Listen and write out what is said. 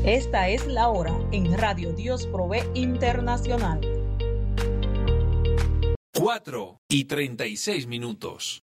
Esta es la hora en Radio Dios Provee Internacional. 4:36.